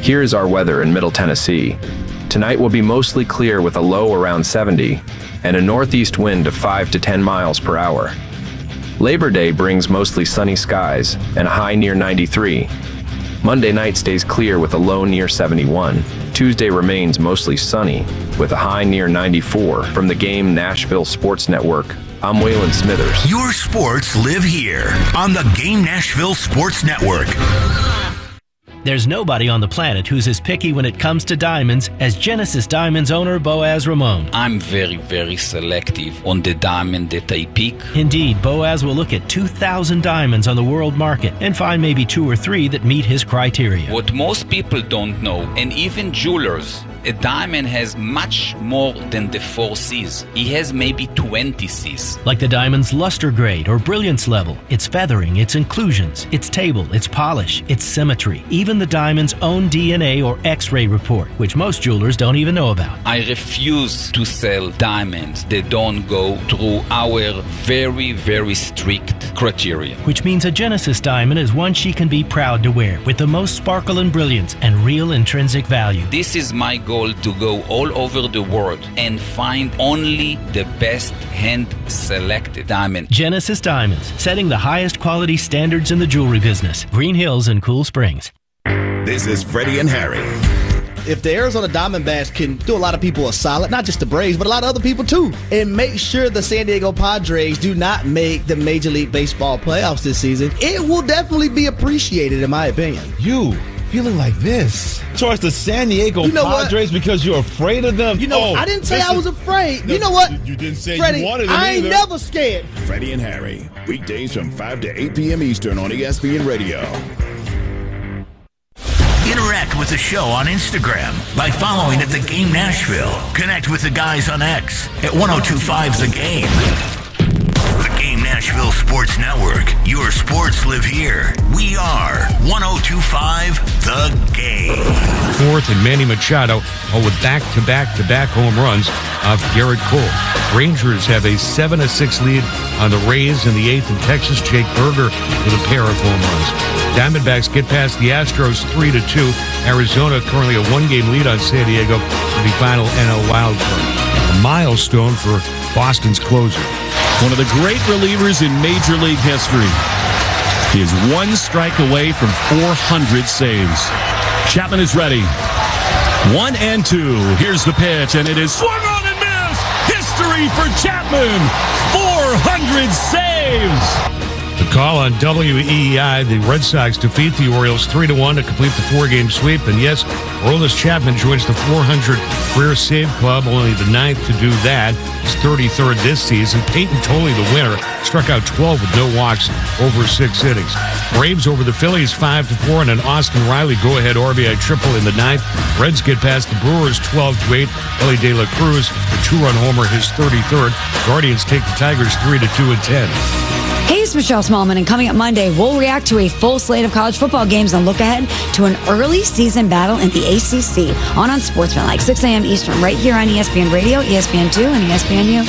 Here's our weather in Middle Tennessee. Tonight will be mostly clear with a low around 70 and a northeast wind of 5 to 10 miles per hour. Labor Day brings mostly sunny skies and a high near 93. Monday night stays clear with a low near 71. Tuesday remains mostly sunny with a high near 94. From the Game Nashville Sports Network, I'm Waylon Smithers. Your sports live here on the Game Nashville Sports Network. There's nobody on the planet who's as picky when it comes to diamonds as Genesis Diamonds owner Boaz Ramon. I'm very, very selective on the diamond that I pick. Indeed, Boaz will look at 2,000 diamonds on the world market and find maybe 2 or 3 that meet his criteria. What most people don't know, and even jewelers, a diamond has much more than the 4 C's. He has maybe 20 C's. Like the diamond's luster grade or brilliance level, its feathering, its inclusions, its table, its polish, its symmetry, even the diamond's own DNA or X-ray report, which most jewelers don't even know about. I refuse to sell diamonds that don't go through our very, very strict criteria. Which means a Genesis diamond is one she can be proud to wear, with the most sparkle and brilliance and real intrinsic value. This is my goal, to go all over the world and find only the best hand-selected diamond. Genesis Diamonds, setting the highest quality standards in the jewelry business. Green Hills and Cool Springs. This is Freddie and Harry. If the Arizona Diamondbacks can do a lot of people a solid, not just the Braves, but a lot of other people too, and make sure the San Diego Padres do not make the Major League Baseball playoffs this season, it will definitely be appreciated, in my opinion. You feeling like this towards the San Diego Padres because you're afraid of them? I didn't say I was afraid. You know what? You didn't say Freddie, you wanted them I ain't either. never scared. Freddie and Harry, weekdays from 5 to 8 p.m. Eastern on ESPN Radio. Interact with the show on Instagram by following at The Game Nashville. Connect with the guys on X at 1025 The Game. The Game Nashville Sports Network. Your sports live here. We are 1025 The Game. Fourth and Manny Machado with back-to-back home runs off Garrett Cole. Rangers have a 7-6 lead on the Rays in the 8th, and Texas Jake Berger with a pair of home runs. Diamondbacks get past the Astros 3-2. Arizona currently a 1-game lead on San Diego for the final NL wildcard. A milestone for Boston's closer. One of the great relievers in Major League history. He is 1 strike away from 400 saves. Chapman is ready. 1-2. Here's the pitch, and it is swung on and missed. History for Chapman. 400 saves. The call on WEEI, the Red Sox defeat the Orioles 3-1 to complete the 4-game sweep. And yes, Aroldis Chapman joins the 400 career save club, only the 9th to do that. His 33rd this season. Peyton Tolley, the winner, struck out 12 with no walks over 6 innings. Braves over the Phillies 5-4, and an Austin Riley go-ahead RBI triple in the 9th. Reds get past the Brewers 12-8. Ellie De La Cruz, the 2-run homer, his 33rd. Guardians take the Tigers 3-2 and 10. Hey, it's Michelle Smallman, and coming up Monday, we'll react to a full slate of college football games and look ahead to an early season battle in the ACC on Sportsmanlike, 6 a.m. Eastern, right here on ESPN Radio, ESPN2, and ESPNU.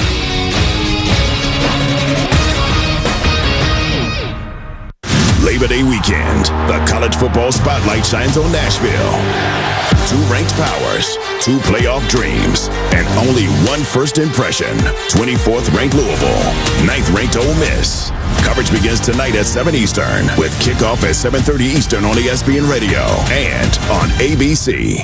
Labor Day weekend, the college football spotlight shines on Nashville. 2 ranked powers, 2 playoff dreams, and only 1 first impression. 24th ranked Louisville, 9th ranked Ole Miss. Coverage begins tonight at 7 Eastern with kickoff at 7:30 Eastern on ESPN Radio and on ABC.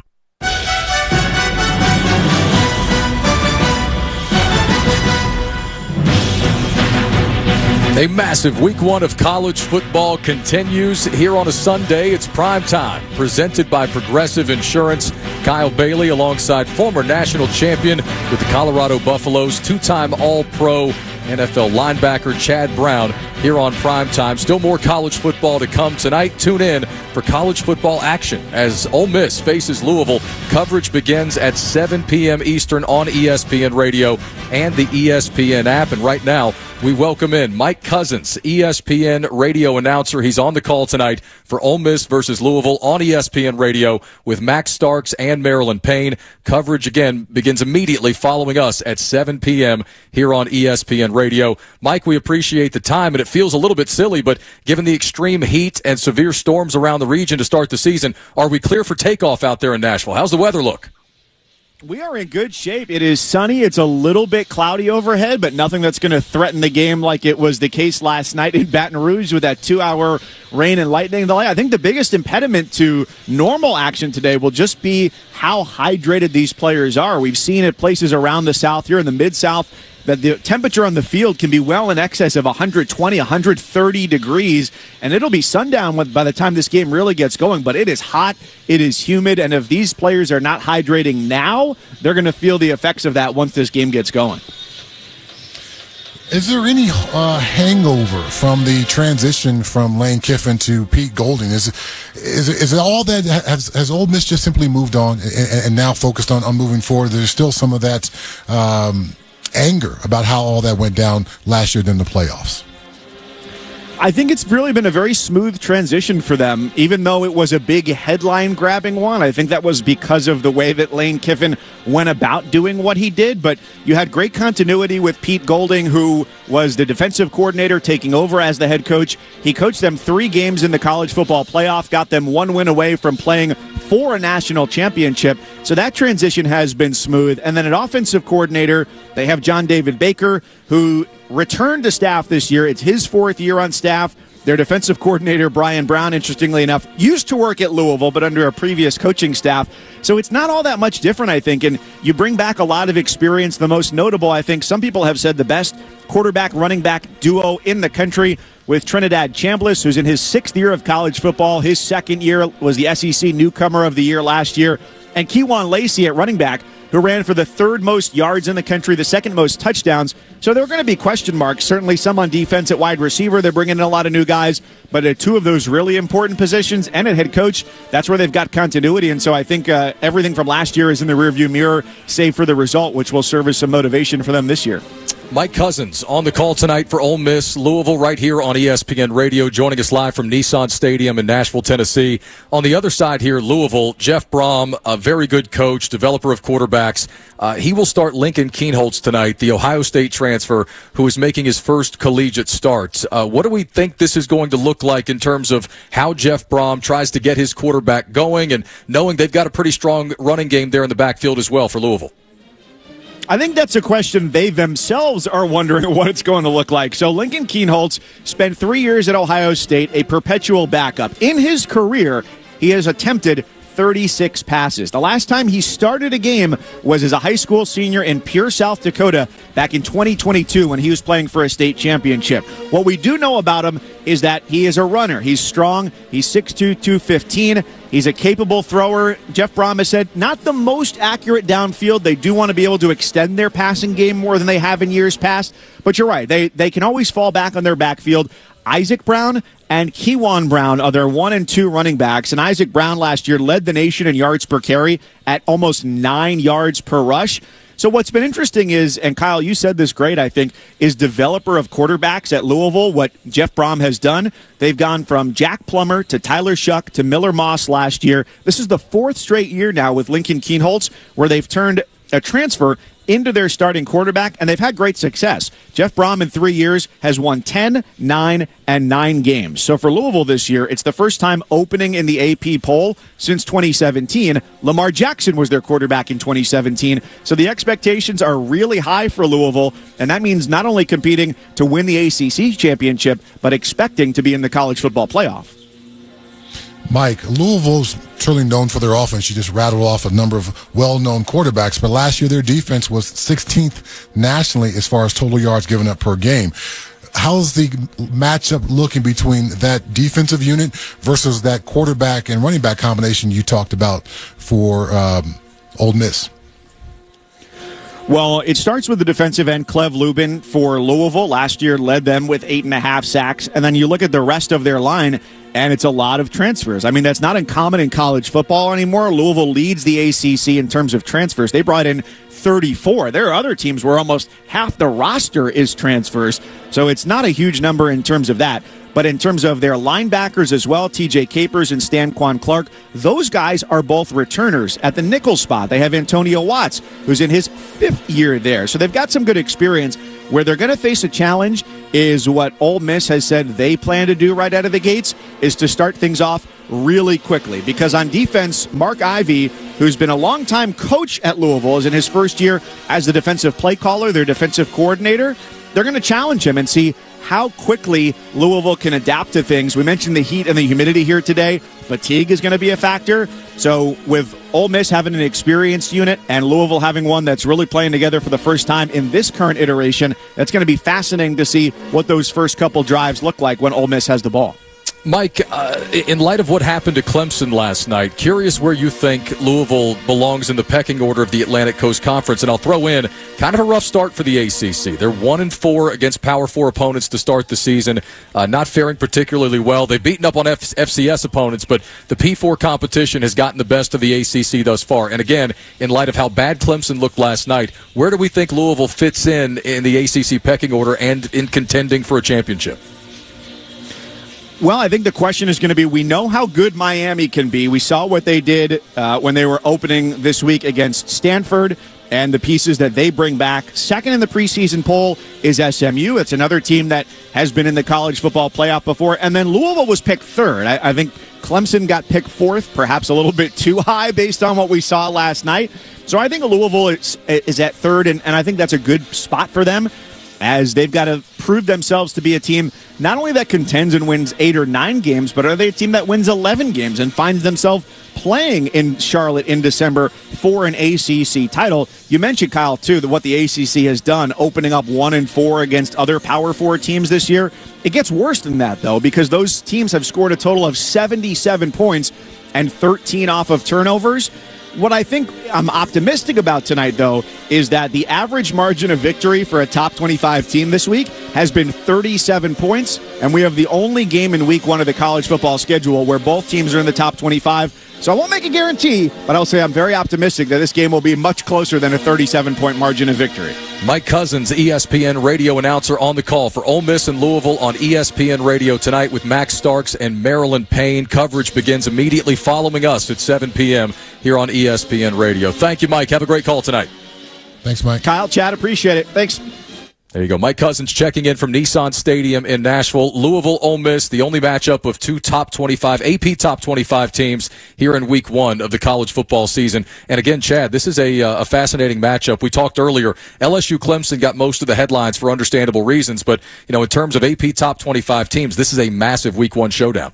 A massive week 1 of college football continues here on a Sunday. It's prime time, presented by Progressive Insurance. Kyle Bailey alongside former national champion with the Colorado Buffaloes, 2-time All-Pro NFL linebacker Chad Brown here on prime time. Still more college football to come tonight. Tune in for college football action as Ole Miss faces Louisville. Coverage begins at 7 p.m. Eastern on ESPN Radio and the ESPN app. And right now, we welcome in Mike Couzens, ESPN radio announcer. He's on the call tonight for Ole Miss versus Louisville on ESPN Radio with Max Starks and Marilyn Payne. Coverage, again, begins immediately following us at 7 p.m. here on ESPN Radio. Mike, we appreciate the time, and it feels a little bit silly, but given the extreme heat and severe storms around the region to start the season, are we clear for takeoff out there in Nashville? How's the weather look? We are in good shape. It is sunny. It's a little bit cloudy overhead, but nothing that's going to threaten the game like it was the case last night in Baton Rouge with that 2-hour rain and lightning delay. I think the biggest impediment to normal action today will just be how hydrated these players are. We've seen at places around the South here in the Mid-South that the temperature on the field can be well in excess of 120, 130 degrees, and it'll be sundown by the time this game really gets going. But it is hot, it is humid, and if these players are not hydrating now, they're going to feel the effects of that once this game gets going. Is there any hangover from the transition from Lane Kiffin to Pete Golding? Is it all that has Ole Miss just simply moved on and now focused on moving forward? There's still some of that anger about how all that went down last year in the playoffs. I think it's really been a very smooth transition for them, even though it was a big headline-grabbing one. I think that was because of the way that Lane Kiffin went about doing what he did, but you had great continuity with Pete Golding, who was the defensive coordinator taking over as the head coach. He coached them 3 games in the college football playoff, got them 1 win away from playing for a national championship. So that transition has been smooth. And then an offensive coordinator, they have John David Baker, who returned to staff this year. It's his 4th year on staff. Their defensive coordinator, Brian Brown, interestingly enough, used to work at Louisville, but under a previous coaching staff. So it's not all that much different, I think. And you bring back a lot of experience. The most notable, I think, some people have said the best quarterback-running back duo in the country with Trinidad Chambliss, who's in his 6th year of college football. His 2nd year was the SEC Newcomer of the Year last year. And Kejuan Lacey at running back, who ran for the 3rd most yards in the country, the 2nd most touchdowns. So there are going to be question marks, certainly some on defense at wide receiver. They're bringing in a lot of new guys, but at 2 of those really important positions and at head coach, that's where they've got continuity. And so I think everything from last year is in the rearview mirror, save for the result, which will serve as some motivation for them this year. Mike Couzens on the call tonight for Ole Miss, Louisville, right here on ESPN Radio, joining us live from Nissan Stadium in Nashville, Tennessee. On the other side here, Louisville, Jeff Brom, a very good coach, developer of quarterbacks. He will start Lincoln Kienholz tonight, the Ohio State transfer, who is making his first collegiate start. What do we think this is going to look like in terms of how Jeff Brom tries to get his quarterback going, and knowing they've got a pretty strong running game there in the backfield as well for Louisville? I think that's a question they themselves are wondering what it's going to look like. So Lincoln Kienholz spent 3 years at Ohio State, a perpetual backup. In his career, he has attempted 36 passes. The last time he started a game was as a high school senior in Pierre, South Dakota back in 2022 when he was playing for a state championship. What we do know about him is that he is a runner. He's strong. He's 6'2", 215. He's a capable thrower. Jeff Brom has said not the most accurate downfield. They do want to be able to extend their passing game more than they have in years past. But you're right. They can always fall back on their backfield. Isaac Brown and Kejuan Brown are their 1 and 2 running backs. And Isaac Brown last year led the nation in yards per carry at almost 9 yards per rush. So what's been interesting is, and Kyle, you said this great, I think, is developer of quarterbacks at Louisville, what Jeff Brom has done. They've gone from Jack Plummer to Tyler Shuck to Miller Moss last year. This is the 4th straight year now with Lincoln Kienholz where they've turned a transfer into their starting quarterback, and they've had great success. Jeff Brom in 3 years has won 10, 9, and 9 games. So for Louisville this year, it's the first time opening in the AP poll since 2017. Lamar Jackson was their quarterback in 2017. So the expectations are really high for Louisville, and that means not only competing to win the ACC championship, but expecting to be in the college football playoff. Mike, Louisville's truly known for their offense. You just rattled off a number of well-known quarterbacks, but last year their defense was 16th nationally as far as total yards given up per game. How's the matchup looking between that defensive unit versus that quarterback and running back combination you talked about for Ole Miss? Well, it starts with the defensive end, Clev Lubin for Louisville. Last year led them with 8.5 sacks. And then you look at the rest of their line, and it's a lot of transfers. I mean, that's not uncommon in college football anymore. Louisville leads the ACC in terms of transfers. They brought in 34. There are other teams where almost half the roster is transfers. So it's not a huge number in terms of that. But in terms of their linebackers as well, TJ Capers and Stanquan Clark, those guys are both returners at the nickel spot. They have Antonio Watts, who's in his 5th year there. So they've got some good experience. Where they're going to face a challenge is what Ole Miss has said they plan to do right out of the gates, is to start things off really quickly. Because on defense, Mark Ivey, who's been a longtime coach at Louisville, is in his first year as the defensive play caller, their defensive coordinator. They're going to challenge him and see how quickly Louisville can adapt to things. We mentioned the heat and the humidity here today. Fatigue is going to be a factor. So with Ole Miss having an experienced unit and Louisville having one that's really playing together for the first time in this current iteration, that's going to be fascinating to see what those first couple drives look like when Ole Miss has the ball. Mike, in light of what happened to Clemson last night, curious where you think Louisville belongs in the pecking order of the Atlantic Coast Conference. And I'll throw in kind of a rough start for the ACC. They're 1-4 against Power 4 opponents to start the season, not faring particularly well. They've beaten up on FCS opponents, but the P4 competition has gotten the best of the ACC thus far. And again, in light of how bad Clemson looked last night, where do we think Louisville fits in the ACC pecking order and in contending for a championship? Well, I think the question is going to be, we know how good Miami can be. We saw what they did when they were opening this week against Stanford and the pieces that they bring back. Second in the preseason poll is SMU. It's another team that has been in the college football playoff before. And then Louisville was picked third. I think Clemson got picked fourth, perhaps a little bit too high based on what we saw last night. So I think Louisville is at third, and I think that's a good spot for them, as they've got to prove themselves to be a team not only that contends and wins 8 or 9 games, but are they a team that wins 11 games and finds themselves playing in Charlotte in December for an ACC title. You mentioned, Kyle, too, that what the ACC has done, opening up 1-4 against other Power 4 teams this year. It gets worse than that, though, because those teams have scored a total of 77 points and 13 off of turnovers. What I think I'm optimistic about tonight, though, is that the average margin of victory for a top 25 team this week has been 37 points, and we have the only game in week 1 of the college football schedule where both teams are in the top 25. So I won't make a guarantee, but I'll say I'm very optimistic that this game will be much closer than a 37-point margin of victory. Mike Couzens, ESPN radio announcer, on the call for Ole Miss and Louisville on ESPN Radio tonight with Max Starks and Marilyn Payne. Coverage begins immediately following us at 7 p.m. here on ESPN Radio. Thank you, Mike. Have a great call tonight. Thanks, Mike. Kyle, Chad, appreciate it. Thanks. There you go. Mike Couzens checking in from Nissan Stadium in Nashville. Louisville, Ole Miss, the only matchup of two AP top 25 teams here in week 1 of the college football season. And again, Chad, this is a fascinating matchup. We talked earlier, LSU Clemson got most of the headlines for understandable reasons, but in terms of AP top 25 teams, this is a massive week 1 showdown.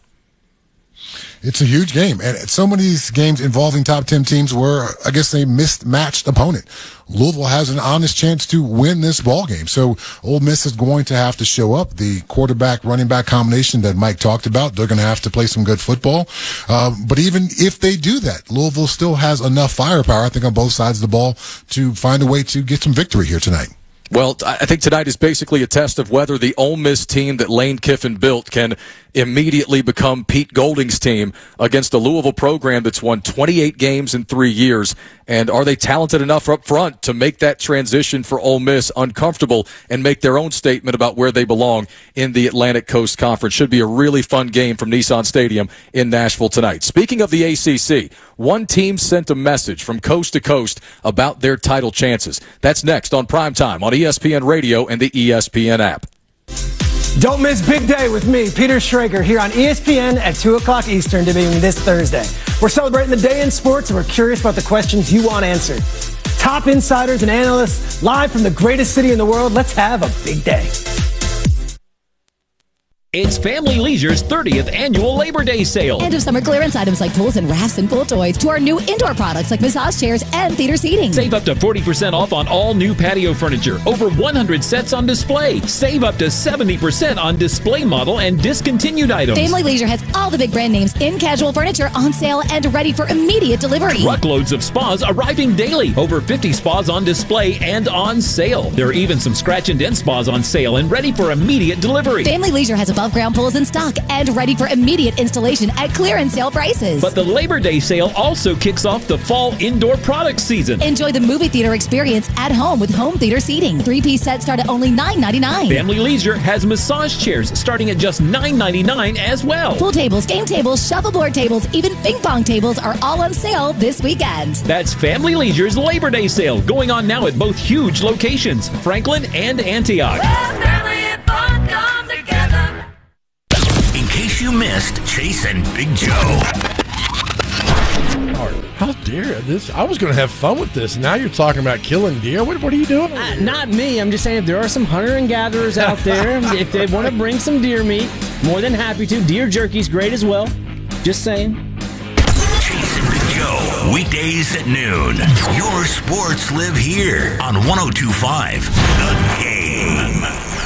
It's a huge game, and so many of these games involving top 10 teams were, I guess, a mismatched opponent. Louisville has an honest chance to win this ball game, so Ole Miss is going to have to show up. The quarterback-running back combination that Mike talked about, they're going to have to play some good football. But even if they do that, Louisville still has enough firepower, I think, on both sides of the ball to find a way to get some victory here tonight. Well, I think tonight is basically a test of whether the Ole Miss team that Lane Kiffin built can immediately become Pete Golding's team against a Louisville program that's won 28 games in 3 years. And are they talented enough up front to make that transition for Ole Miss uncomfortable and make their own statement about where they belong in the Atlantic Coast Conference? Should be a really fun game from Nissan Stadium in Nashville tonight. Speaking of the ACC, one team sent a message from coast to coast about their title chances. That's next on Primetime on ESPN Radio and the ESPN app. Don't miss Big Day with me, Peter Schrager, here on ESPN at 2 o'clock Eastern, debuting this Thursday. We're celebrating the day in sports, and we're curious about the questions you want answered. Top insiders and analysts live from the greatest city in the world. Let's have a big day. It's Family Leisure's 30th annual Labor Day sale. End of summer clearance items like tools and rafts and pool toys to our new indoor products like massage chairs and theater seating. Save up to 40% off on all new patio furniture. Over 100 sets on display. Save up to 70% on display model and discontinued items. Family Leisure has all the big brand names in casual furniture on sale and ready for immediate delivery. Truckloads of spas arriving daily. Over 50 spas on display and on sale. There are even some scratch and dent spas on sale and ready for immediate delivery. Family Leisure has a above ground pools in stock and ready for immediate installation at clearance sale prices. But the Labor Day sale also kicks off the fall indoor product season. Enjoy the movie theater experience at home with home theater seating. 3-piece sets start at only $9.99. Family Leisure has massage chairs starting at just $9.99 as well. Pool tables, game tables, shuffleboard tables, even ping pong tables are all on sale this weekend. That's Family Leisure's Labor Day sale going on now at both huge locations, Franklin and Antioch. In case you missed Chase and Big Joe. How dare this? I was going to have fun with this. Now you're talking about killing deer. What are you doing? Not me. I'm just saying if there are some hunter and gatherers out there, if they want to bring some deer meat, more than happy to. Deer jerky's great as well. Just saying. Chase and Big Joe, weekdays at noon. Your sports live here on 102.5 The Game.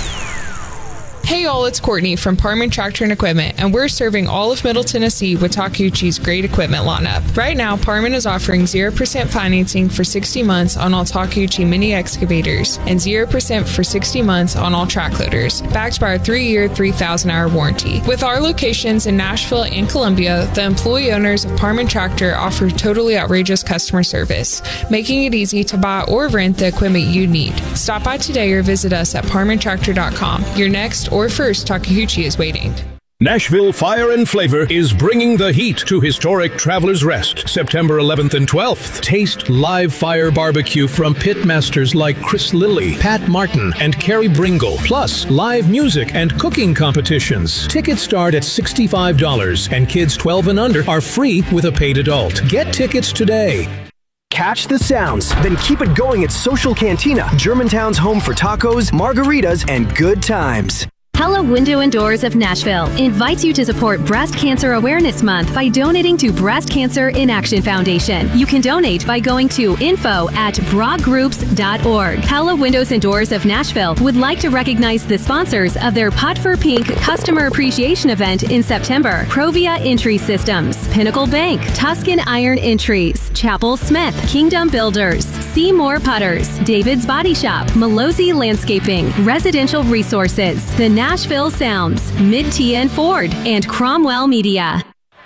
Hey y'all, it's Courtney from Parman Tractor and Equipment, and we're serving all of Middle Tennessee with Takeuchi's great equipment lineup. Right now, Parman is offering 0% financing for 60 months on all Takeuchi mini excavators and 0% for 60 months on all track loaders, backed by our 3-year, 3,000-hour warranty. With our locations in Nashville and Columbia, the employee owners of Parman Tractor offer totally outrageous customer service, making it easy to buy or rent the equipment you need. Stop by today or visit us at parmantractor.com. Your next or first Takeuchi is waiting. Nashville Fire and Flavor is bringing the heat to historic Travelers Rest, September 11th and 12th. Taste live fire barbecue from pitmasters like Chris Lilly, Pat Martin, and Carrie Bringle, plus live music and cooking competitions. Tickets start at $65, and kids 12 and under are free with a paid adult. Get tickets today. Catch the sounds, then keep it going at Social Cantina, Germantown's home for tacos, margaritas, and good times. Hello Window and Doors of Nashville invites you to support Breast Cancer Awareness Month by donating to Breast Cancer in Action Foundation. You can donate by going to info@broadgroups.org. Hello Windows and Doors of Nashville would like to recognize the sponsors of their Putt for Pink Customer Appreciation Event in September. Provia Entry Systems, Pinnacle Bank, Tuscan Iron Entries, Chapel Smith, Kingdom Builders, Seymour Putters, David's Body Shop, Malozzi Landscaping, Residential Resources, The Nashville Sounds, Mid-TN Ford, and Cromwell Media.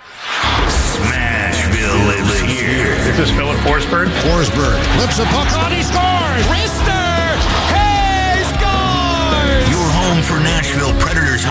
Smashville lives here. This is Philip Forsberg. Forsberg flips a puck on, he scores! Rister! He scores! Your home for Nashville Predators